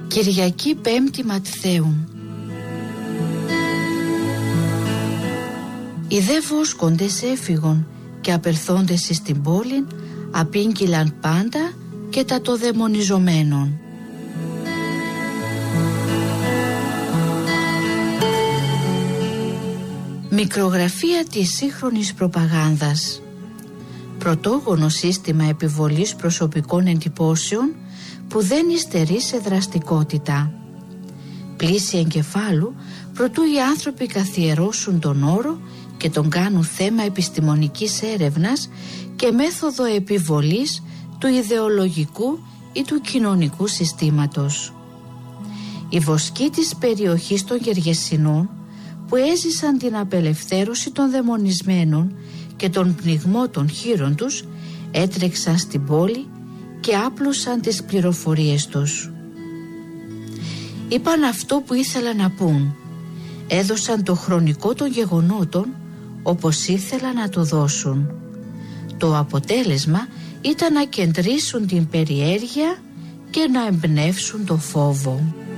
Κυριακή 5η Ματθαίου. Οι δε βόσκοντες έφυγον και απελθόντες εις την πόλην απήγγειλαν πάντα και τα το δαιμονιζομένων. Μικρογραφία της σύγχρονης προπαγάνδας. Πρωτόγονο σύστημα επιβολής προσωπικών εντυπώσεων που δεν υστερεί σε δραστικότητα. Πλήση εγκεφάλου προτού οι άνθρωποι καθιερώσουν τον όρο και τον κάνουν θέμα επιστημονικής έρευνας και μέθοδο επιβολής του ιδεολογικού ή του κοινωνικού συστήματος. Οι βοσκοί της περιοχής των Γεργεσσινών που έζησαν την απελευθέρωση των δαιμονισμένων και τον πνιγμό των χείρων τους έτρεξαν στην πόλη και άπλωσαν τις πληροφορίες τους. Είπαν αυτό που ήθελαν να πούν. Έδωσαν το χρονικό των γεγονότων όπως ήθελαν να το δώσουν. Το αποτέλεσμα ήταν να κεντρήσουν την περιέργεια και να εμπνεύσουν το φόβο.